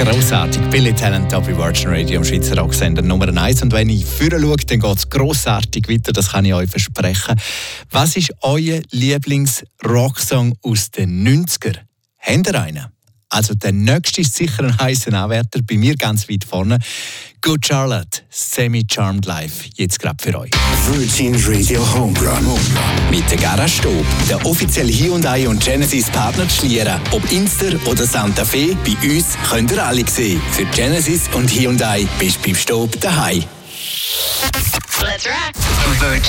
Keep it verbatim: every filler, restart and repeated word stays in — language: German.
Grossartig. Billy Talent hier bei Virgin Radio am Schweizer Rocksender Nummer eins. Und wenn ich vorne schaue, dann geht es grossartig weiter, das kann ich euch versprechen. Was ist euer Lieblings-Rocksong aus den neunzigern? Habt ihr einen? Also der nächste ist sicher ein heißer Anwärter, bei mir ganz weit vorne. Good Charlotte, Semi-Charmed Life, jetzt gerade für euch. Virgin Radio Homerun. Mit der Garage Stob, der offizielle Hyundai und Genesis Partner Schlieren. Ob Inster oder Santa Fe, bei uns könnt ihr alle sehen. Für Genesis und Hyundai bist du beim Stob daheim. Let's rock. Virgin.